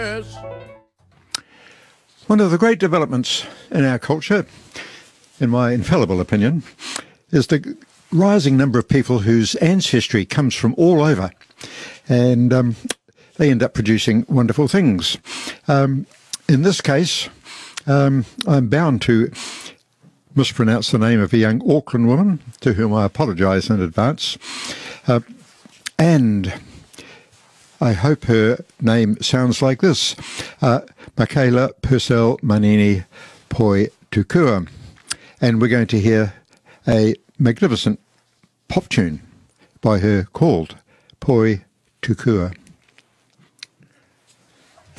One of the great developments in our culture, in my infallible opinion, is the rising number of people whose ancestry comes from all over, and they end up producing wonderful things. In this case, I'm bound to mispronounce the name of a young Auckland woman, to whom I apologise in advance, and I hope her name sounds like this, Michaela Purcell Manini Poi Tukua. And we're going to hear a magnificent pop tune by her called Poi Tukua.